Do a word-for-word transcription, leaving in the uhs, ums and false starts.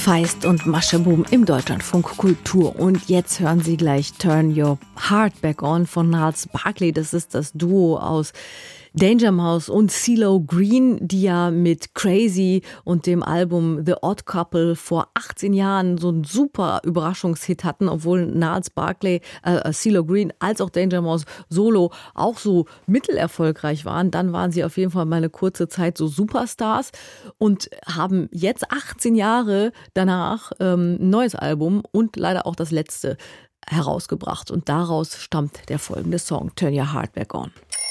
Feist und Mascheboom im Deutschlandfunk Kultur. Und jetzt hören Sie gleich Turn Your Heart Back On von Gnarls Barkley. Das ist das Duo aus Danger Mouse und CeeLo Green, die ja mit Crazy und dem Album The Odd Couple vor achtzehn Jahren so einen super Überraschungshit hatten, obwohl Gnarls Barkley, äh, CeeLo Green als auch Danger Mouse solo auch so mittelerfolgreich waren. Dann waren sie auf jeden Fall mal eine kurze Zeit so Superstars und haben jetzt achtzehn Jahre danach ähm, ein neues Album und leider auch das letzte herausgebracht. Und daraus stammt der folgende Song, Turn Your Heart Back On.